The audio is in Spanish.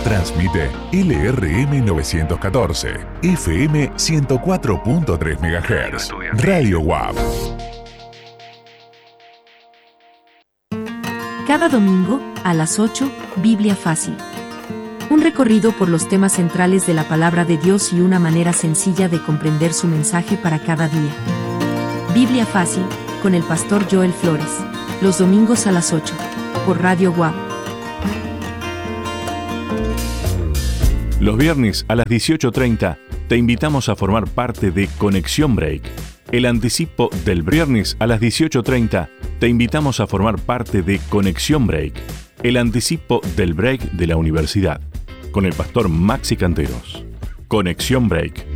Transmite LRM 914, FM 104.3 MHz, Radio WAP. Cada domingo, a las 8, Biblia Fácil. Un recorrido por los temas centrales de la Palabra de Dios y una manera sencilla de comprender su mensaje para cada día. Biblia Fácil, con el pastor Joel Flores. Los domingos a las 8, por Radio WAP. Los viernes a las 18:30 te invitamos a formar parte de Conexión Break. El anticipo del viernes a las 18:30 te invitamos a formar parte de Conexión Break. El anticipo del break de la universidad. Con el pastor Maxi Canteros. Conexión Break.